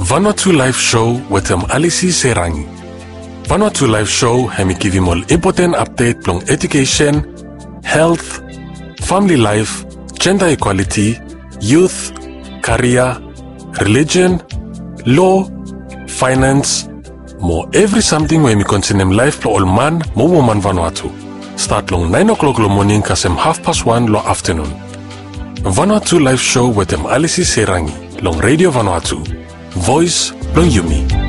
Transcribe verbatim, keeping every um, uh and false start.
Vanuatu Live Show with um Alice Serangi. Vanuatu Live Show hemi give him all important update plong education, health, family life, gender equality, youth, career, religion, law, finance, more every something when we continue life plo all man, mo woman Vanuatu. Start long nine o'clock lo morning kasem half past one lo afternoon. Vanuatu Live Show with um Alice Serangi, long Radio Vanuatu. Voice long Yumi.